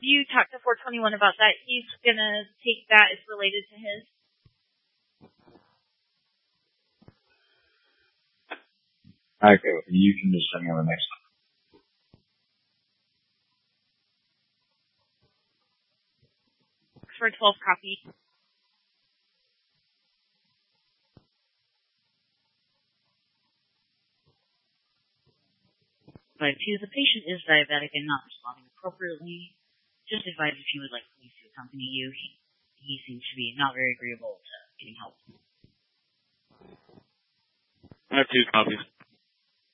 you talk to 421 about that, he's gonna take that as related to his. Okay, you can just send me on the next one. For 12 copy. But if the patient is diabetic and not responding appropriately, just advise if you would like police to accompany you. He seems to be not very agreeable to getting help. I have 2 copies.